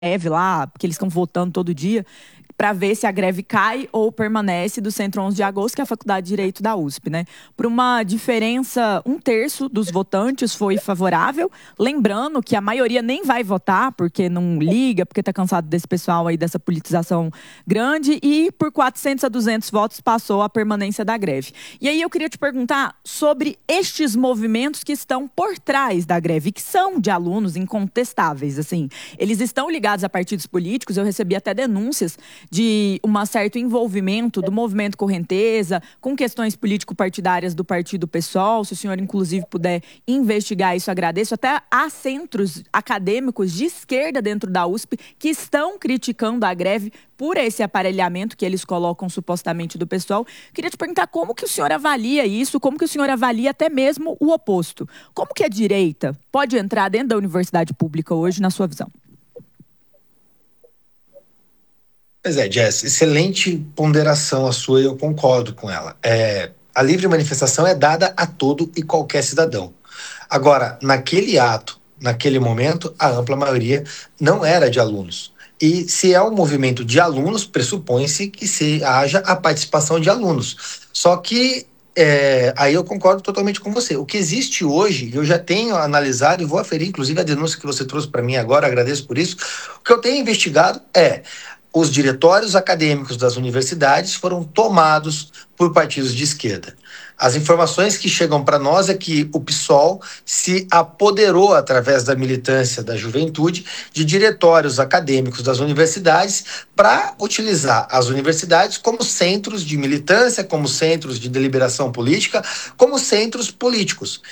greve lá, porque eles estão votando todo dia, para ver se a greve cai ou permanece do Centro 11 de Agosto, que é a Faculdade de Direito da USP, né? Por uma diferença, 1/3 dos votantes foi favorável, lembrando que a maioria nem vai votar, porque não liga, porque está cansado desse pessoal aí, dessa politização grande, e por 400 a 200 votos passou a permanência da greve. E aí eu queria te perguntar sobre estes movimentos que estão por trás da greve, que são de alunos incontestáveis, assim. Eles estão ligados a partidos políticos, eu recebi até denúncias de um certo envolvimento do movimento Correnteza com questões político-partidárias do Partido PSOL. Se o senhor, inclusive, puder investigar isso, agradeço. Até há centros acadêmicos de esquerda dentro da USP que estão criticando a greve por esse aparelhamento que eles colocam supostamente do PSOL. Queria te perguntar como que o senhor avalia isso, como que o senhor avalia até mesmo o oposto. Como que a direita pode entrar dentro da universidade pública hoje, na sua visão? Pois é, Jess, excelente ponderação a sua e eu concordo com ela. A livre manifestação é dada a todo e qualquer cidadão. Agora, naquele ato, naquele momento, a ampla maioria não era de alunos. E se é um movimento de alunos, pressupõe-se que haja a participação de alunos. Só que aí eu concordo totalmente com você. O que existe hoje, eu já tenho analisado e vou aferir, inclusive a denúncia que você trouxe para mim agora, agradeço por isso. O que eu tenho investigado é os diretórios acadêmicos das universidades foram tomados por partidos de esquerda. As informações que chegam para nós é que o PSOL se apoderou, através da militância da juventude, de diretórios acadêmicos das universidades para utilizar as universidades como centros de militância, como centros de deliberação política, como centros políticos.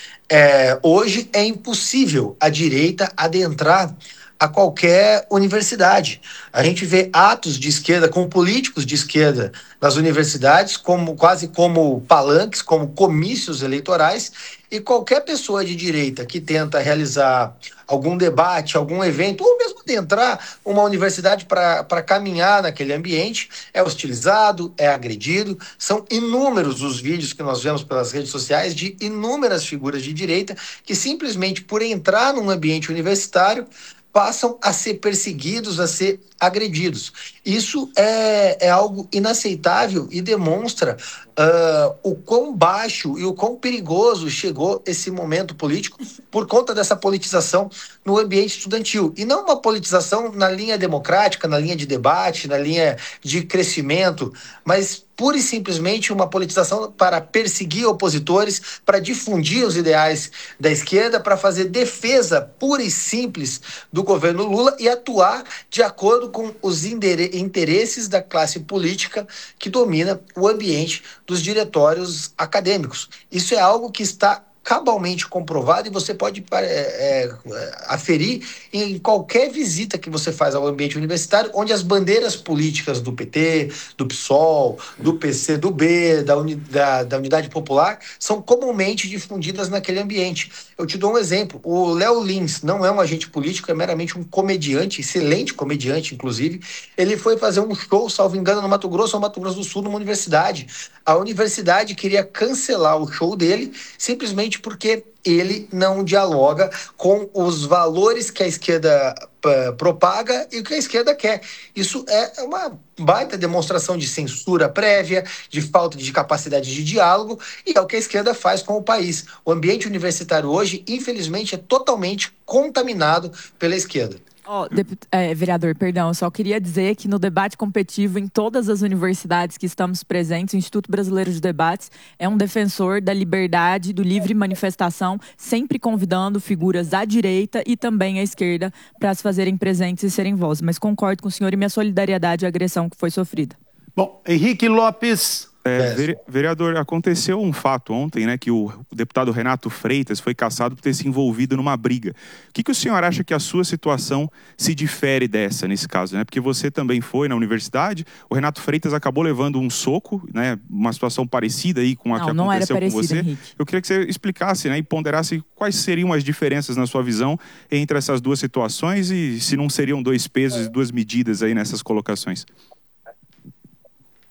Hoje é impossível a direita adentrar a qualquer universidade. A gente vê atos de esquerda com políticos de esquerda nas universidades, quase como palanques, como comícios eleitorais, e qualquer pessoa de direita que tenta realizar algum debate, algum evento, ou mesmo adentrar uma universidade para caminhar naquele ambiente, é hostilizado, é agredido. São inúmeros os vídeos que nós vemos pelas redes sociais de inúmeras figuras de direita que simplesmente por entrar num ambiente universitário passam a ser perseguidos, a ser agredidos. Isso é algo inaceitável e demonstra o quão baixo e o quão perigoso chegou esse momento político por conta dessa politização no ambiente estudantil. E não uma politização na linha democrática, na linha de debate, na linha de crescimento, mas pura e simplesmente uma politização para perseguir opositores, para difundir os ideais da esquerda, para fazer defesa pura e simples do governo Lula e atuar de acordo com os interesses da classe política que domina o ambiente dos diretórios acadêmicos. Isso é algo que está cabalmente comprovado e você pode aferir em qualquer visita que você faz ao ambiente universitário, onde as bandeiras políticas do PT, do PSOL, do PCdoB, da Unidade Popular, são comumente difundidas naquele ambiente. Eu te dou um exemplo. O Léo Lins não é um agente político, é meramente um comediante, excelente comediante, inclusive. Ele foi fazer um show, salvo engano, no Mato Grosso ou Mato Grosso do Sul, numa universidade. A universidade queria cancelar o show dele, simplesmente porque ele não dialoga com os valores que a esquerda propaga e o que a esquerda quer. Isso é uma baita demonstração de censura prévia, de falta de capacidade de diálogo, e é o que a esquerda faz com o país. O ambiente universitário hoje, infelizmente, é totalmente contaminado pela esquerda. Vereador, perdão, eu só queria dizer que no debate competitivo em todas as universidades que estamos presentes, o Instituto Brasileiro de Debates é um defensor da liberdade, do livre manifestação, sempre convidando figuras à direita e também à esquerda para se fazerem presentes e serem voz. Mas concordo com o senhor e minha solidariedade à agressão que foi sofrida. Bom, Henrique Lopes. Vereador, aconteceu um fato ontem, né, que o deputado Renato Freitas foi cassado por ter se envolvido numa briga. O que o senhor acha que a sua situação se difere dessa, nesse caso, né? Porque você também foi na universidade, o Renato Freitas acabou levando um soco, né, uma situação parecida aí com a que aconteceu com você. Henrique. Eu queria que você explicasse, né, e ponderasse quais seriam as diferenças na sua visão entre essas duas situações e se não seriam dois pesos e duas medidas aí nessas colocações.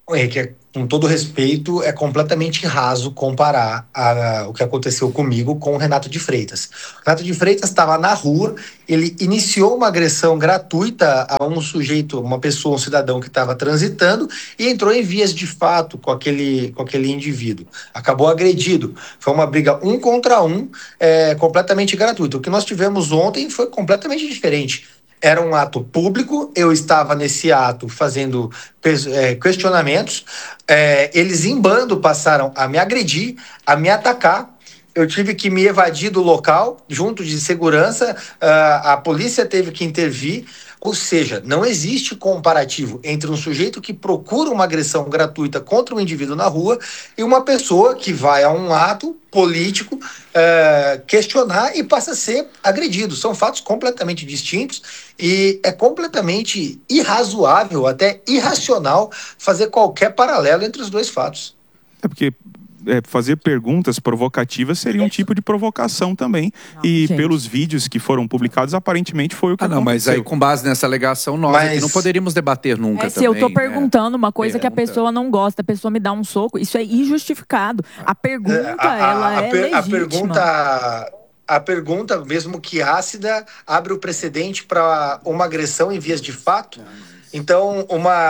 Henrique, com todo respeito, é completamente raso comparar o que aconteceu comigo com o Renato de Freitas. O Renato de Freitas estava na rua, ele iniciou uma agressão gratuita a um sujeito, uma pessoa, um cidadão que estava transitando e entrou em vias de fato com aquele indivíduo. Acabou agredido. Foi uma briga 1 contra 1, completamente gratuita. O que nós tivemos ontem foi completamente diferente. Era um ato público, eu estava nesse ato fazendo questionamentos, eles em bando passaram a me agredir, a me atacar, eu tive que me evadir do local, junto de segurança, a polícia teve que intervir, ou seja, não existe comparativo entre um sujeito que procura uma agressão gratuita contra um indivíduo na rua e uma pessoa que vai a um ato político questionar e passa a ser agredido. São fatos completamente distintos e é completamente irrazoável, até irracional, fazer qualquer paralelo entre os dois fatos. É porque fazer perguntas provocativas seria um tipo de provocação também. Gente, pelos vídeos que foram publicados, aparentemente foi o que aconteceu. Mas aí com base nessa alegação, nós aqui não poderíamos debater nunca também. Se eu tô perguntando uma coisa que a pessoa não gosta, a pessoa me dá um soco, isso é injustificado. A pergunta, ela é legítima. A pergunta, mesmo que ácida, abre o precedente para uma agressão em vias de fato. Então,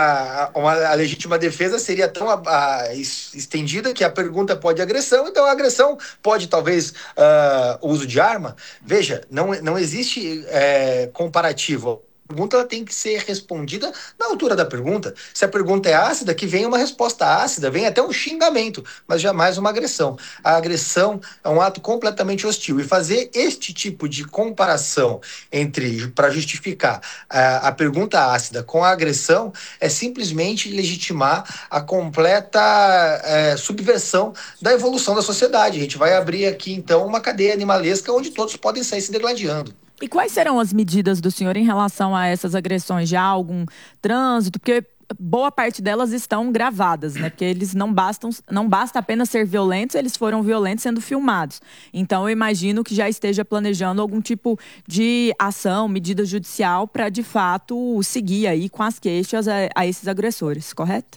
a legítima defesa seria tão estendida que a pergunta pode agressão, então a agressão pode, talvez, uso de arma. Veja, não existe comparativo. A pergunta ela tem que ser respondida na altura da pergunta. Se a pergunta é ácida, que venha uma resposta ácida, vem até um xingamento, mas jamais uma agressão. A agressão é um ato completamente hostil. E fazer este tipo de comparação para justificar a pergunta ácida com a agressão é simplesmente legitimar a completa subversão da evolução da sociedade. A gente vai abrir aqui, então, uma cadeia animalesca onde todos podem sair se degladiando. E quais serão as medidas do senhor em relação a essas agressões? Já há algum trânsito? Porque boa parte delas estão gravadas, né? Porque eles não basta apenas ser violentos, eles foram violentos sendo filmados. Então eu imagino que já esteja planejando algum tipo de ação, medida judicial para de fato seguir aí com as queixas a esses agressores, correto?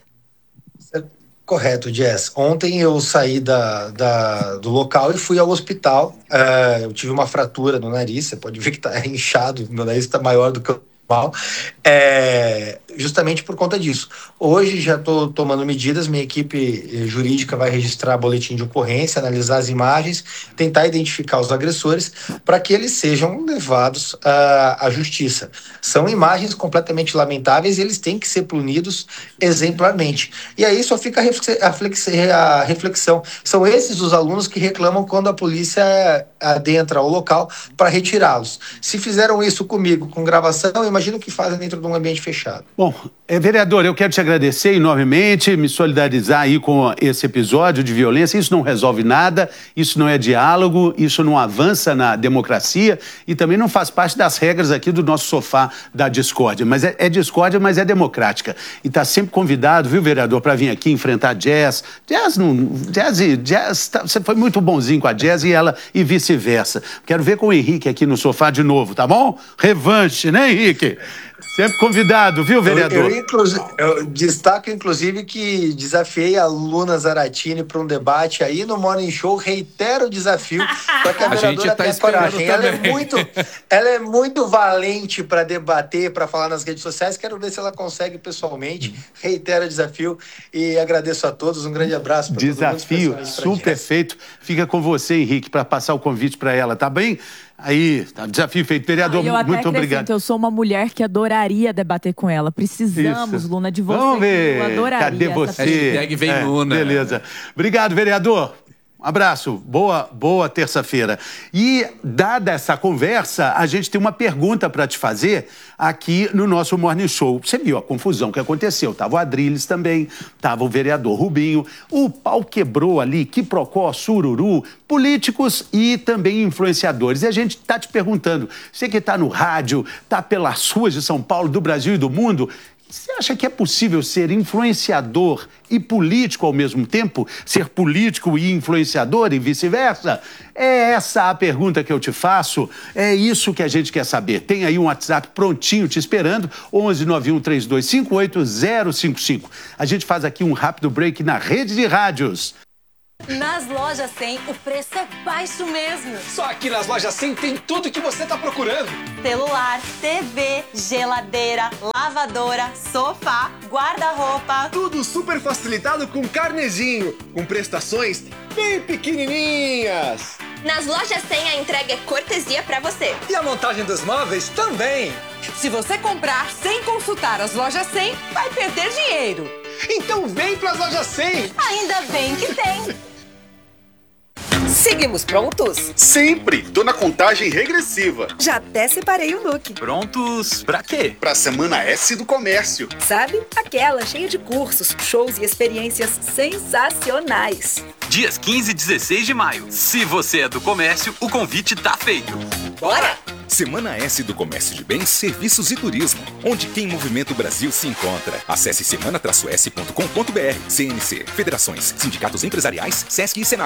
Correto, Jess. Ontem eu saí do local e fui ao hospital. Eu tive uma fratura no nariz, você pode ver que está inchado, meu nariz está maior do que o normal. Justamente por conta disso. Hoje já estou tomando medidas, minha equipe jurídica vai registrar boletim de ocorrência, analisar as imagens, tentar identificar os agressores para que eles sejam levados à justiça. São imagens completamente lamentáveis e eles têm que ser punidos exemplarmente. E aí só fica a reflexão. São esses os alunos que reclamam quando a polícia adentra o local para retirá-los. Se fizeram isso comigo, com gravação, eu imagino que fazem dentro de um ambiente fechado. Bom, vereador, eu quero te agradecer enormemente, me solidarizar aí com esse episódio de violência. Isso não resolve nada, isso não é diálogo, isso não avança na democracia e também não faz parte das regras aqui do nosso sofá da discórdia. Mas é discórdia, mas é democrática. E está sempre convidado, viu, vereador, para vir aqui enfrentar Jazz. Você foi muito bonzinho com a Jazz e vice-versa. Quero ver com o Henrique aqui no sofá de novo, tá bom? Revanche, né, Henrique? Sempre convidado, viu, vereador? Eu destaco, inclusive, que desafiei a Luna Zaratini para um debate aí no Morning Show. Reitero o desafio para que a vereadora tenha coragem. Ela é muito valente para debater, para falar nas redes sociais. Quero ver se ela consegue pessoalmente. Reitero o desafio e agradeço a todos. Um grande abraço para todos. Desafio super feito. Fica com você, Henrique, para passar o convite para ela, tá bem? Aí, tá, desafio feito. Vereador, muito obrigado. Eu sou uma mulher que adoraria debater com ela. Precisamos, Luna, de você. Vamos ver. Eu adoraria. Cadê você? Vem Luna. Beleza. Obrigado, vereador. Um abraço, boa terça-feira. E, dada essa conversa, a gente tem uma pergunta para te fazer aqui no nosso Morning Show. Você viu a confusão que aconteceu. Tava o Adriles também, tava o vereador Rubinho. O pau quebrou ali, quiprocó, sururu, políticos e também influenciadores. E a gente está te perguntando, você que está no rádio, está pelas ruas de São Paulo, do Brasil e do mundo, Você acha que é possível ser influenciador e político ao mesmo tempo? Ser político e influenciador e vice-versa? É essa a pergunta que eu te faço. É isso que a gente quer saber. Tem aí um WhatsApp prontinho te esperando, 11 91 3258 055. A gente faz aqui um rápido break na rede de rádios. Nas lojas 100, o preço é baixo mesmo. Só aqui nas lojas 100 tem tudo que você tá procurando. Celular, TV, geladeira, lavadora, sofá, guarda-roupa. Tudo super facilitado com carnezinho, com prestações bem pequenininhas. Nas lojas 100 a entrega é cortesia pra você. E a montagem dos móveis também. Se você comprar sem consultar as lojas 100, vai perder dinheiro. Então vem pras lojas 100. Ainda bem que tem. Seguimos prontos? Sempre! Tô na contagem regressiva. Já até separei o look. Prontos pra quê? Pra Semana S do Comércio. Sabe? Aquela cheia de cursos, shows e experiências sensacionais. Dias 15 e 16 de maio. Se você é do comércio, o convite tá feito. Bora! Semana S do Comércio de Bens, Serviços e Turismo, onde quem movimenta o Brasil se encontra. Acesse semana-s.com.br. CNC, Federações, Sindicatos Empresariais, Sesc e Senai.